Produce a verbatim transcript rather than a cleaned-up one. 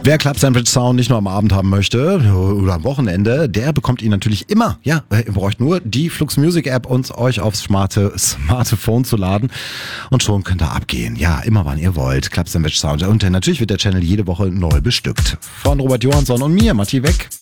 Wer Club Sandwich Sound nicht nur am Abend haben möchte oder am Wochenende, der bekommt ihn natürlich immer. Ja, ihr braucht nur die Flux Music App und euch aufs smarte Smartphone zu laden und schon könnt ihr abgehen. Ja, immer wann ihr wollt. Club Sandwich Sound. Und natürlich wird der Channel jede Woche neu bestückt. Von Robert Johansson und mir, Matti Weck.